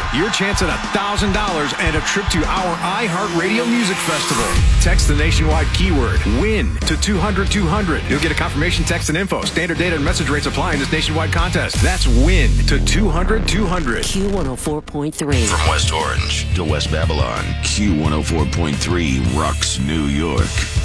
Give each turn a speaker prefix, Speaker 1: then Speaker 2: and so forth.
Speaker 1: your chance at $1,000 and a trip to our iHeartRadio Music Festival. Text the nationwide keyword WIN to 200-200. You'll get a confirmation text and info. Standard data and message rates apply in this nationwide contest. That's WIN to 200-200.
Speaker 2: Q104.3.
Speaker 3: From West Orange to West Babylon, Q104.3 rocks New York.